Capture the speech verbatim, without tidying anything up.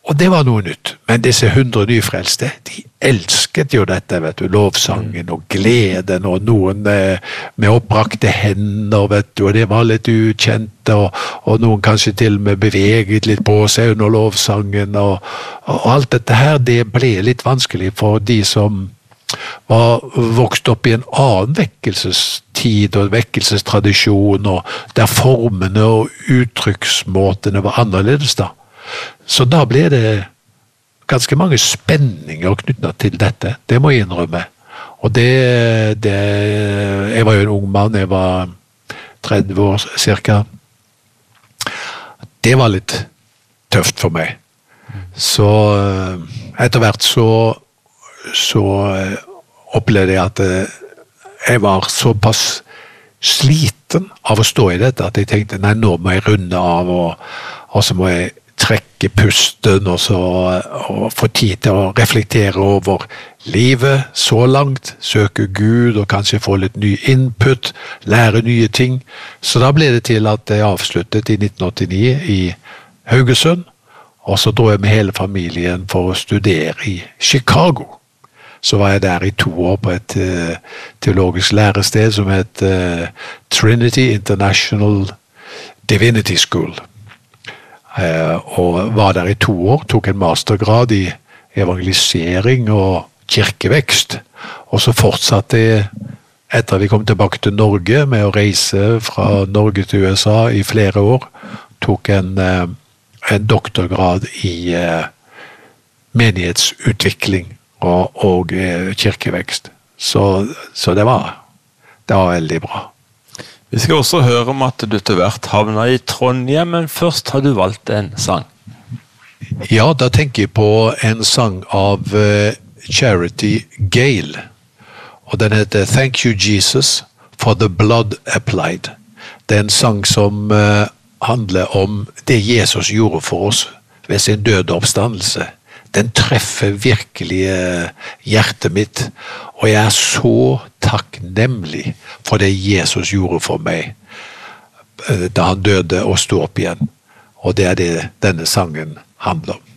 Og det var noe nytt. Men disse hundre nyfrelste, de elsket jo dette, vet du, lovsangen og gleden, og noen eh, med oppbrakte hender, vet du, og det var litt ukjente, og, og noen kanskje til og med beveget litt på seg under lovsangen, og, og alt dette her, det ble litt vanskelig for de som var vokst opp i en annen vekkelsestid og vekkelsestradisjon, og der formene og uttrykksmåtene var annerledes da. Så da ble det ganske mange spenninger knyttet til dette, det må jeg innrømme. Og det, det jeg var jo en ung mann, jeg var tretti år cirka. Det var litt tøft for meg. Så etter hvert så, så opplevde jeg at jeg var såpass sliten av å stå i dette, at jeg tenkte, nei, nå må jeg runde av, og, og så må jeg trekke pusten og så og få tid til å reflektere over livet så langt, søke Gud og kanskje få litt ny input, lære nye ting. Så da ble det til at jeg avsluttet i nitten åttini i Haugesund, og så dro jeg med hele familien for å studere i Chicago. Så var jeg der i to år på et uh, teologisk lærested som het uh, Trinity International Divinity School. Uh, og var der i to år, tok en mastergrad i evangelisering og kirkevekst, og så fortsatte jeg etter vi kom tilbake til Norge med å reise fra Norge til U S A i flere år, tok en, uh, en doktorgrad i uh, menighetsutvikling og, og uh, kirkevekst. Så, så det var, det var veldig bra. Vi skal også høre om at du til hvert havner i Trondheim, men først har du valgt en sang. Ja, da tenker jeg på en sang av uh, Charity Gale, og den heter Thank You Jesus for the Blood Applied. Det er en sang som uh, handler om det Jesus gjorde for oss ved sin døde oppstandelse. Den treffer virkelig uh, hjertet mitt, og jeg er så takknemlig for det Jesus gjorde for meg uh, da han døde og sto opp igjen. Og det er det denne sangen handler om.